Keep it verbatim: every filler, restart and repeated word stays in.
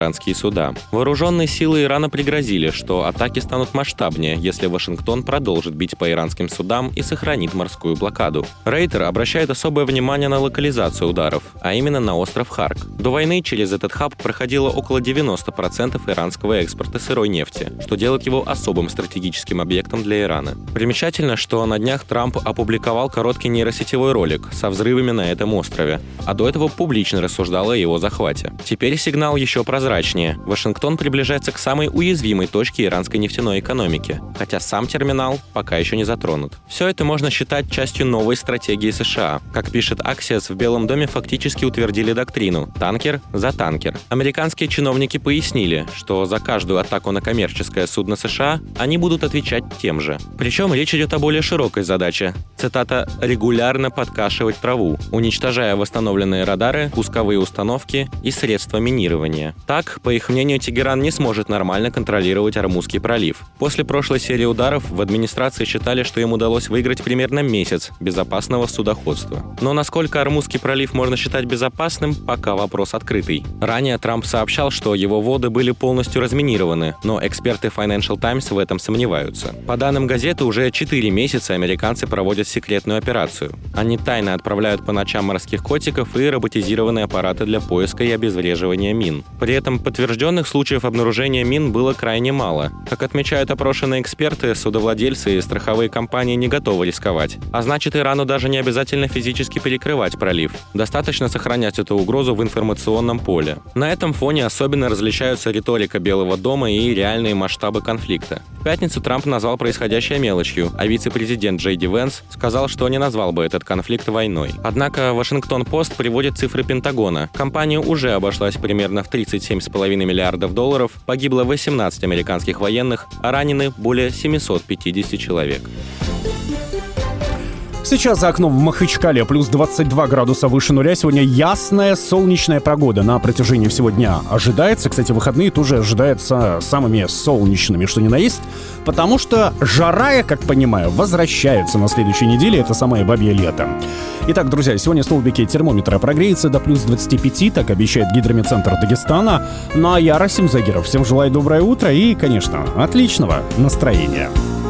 иранские суда. Вооруженные силы Ирана пригрозили, что атаки станут масштабнее, если Вашингтон продолжит бить по иранским судам и сохранит морскую блокаду. Рейтер обращает особое внимание на локализацию ударов, а именно на остров Харк. До войны через этот хаб проходило около девяносто процентов иранского экспорта сырой нефти, что делает его особым стратегическим объектом для Ирана. Примечательно, что на днях Трамп опубликовал короткий нейросетевой ролик со взрывами на этом острове, а до этого публично рассуждал о его захвате. Теперь сигнал еще прозрачнее. Вашингтон приближается к самой уязвимой точке иранской нефтяной экономики, хотя сам терминал пока еще не затронут. Все это можно считать частью новой стратегии США. Как пишет Axios, в Белом доме фактически утвердили доктрину «танкер за танкер». Американские чиновники пояснили, что за каждую атаку на коммерческое судно США они будут отвечать тем же. Причем речь идет о более широкой задаче. Цитата «регулярно подкашивать траву, уничтожая восстановленные радары, пусковые установки и средства минирования». Так, по их мнению, Тегеран не сможет нормально контролировать Ормузский пролив. После прошлой серии ударов в администрации считали, что им удалось выиграть примерно месяц безопасного судоходства. Но насколько Ормузский пролив можно считать безопасным, пока вопрос открытый. Ранее Трамп сообщал, что его воды были полностью разминированы, но эксперты Financial Times в этом сомневаются. По данным газеты, уже четыре месяца американцы проводят секретную операцию. Они тайно отправляют по ночам морских котиков и роботизированные аппараты для поиска и обезвреживания мин. При этом подтвержденных случаев обнаружения мин было крайне мало. Как отмечают опрошенные эксперты, судовладельцы и страховые компании не готовы рисковать. А значит, Ирану даже не обязательно физически перекрывать пролив. Достаточно сохранять эту угрозу в информационном поле. На этом фоне особенно различаются риторика Белого дома и реальные масштабы конфликта. В пятницу Трамп назвал происходящее мелочью, а вице-президент Джей Ди Венс сказал, что не назвал бы этот конфликт войной. Однако Вашингтон-Пост приводит цифры Пентагона. Компания уже обошлась примерно в тридцать семь целых пять десятых миллиардов долларов, погибло восемнадцать американских военных, а ранены более семьсот пятьдесят человек. Сейчас за окном в Махачкале плюс двадцать два градуса выше нуля. Сегодня ясная солнечная погода на протяжении всего дня ожидается. Кстати, выходные тоже ожидаются самыми солнечными, что ни на есть. Потому что жара, я как понимаю, возвращается на следующей неделе. Это самое бабье лето. Итак, друзья, сегодня столбики термометра прогреются до плюс двадцати пяти, так обещает гидрометцентр Дагестана. Ну а я, Расим Загиров, всем желаю доброе утро и, конечно, отличного настроения.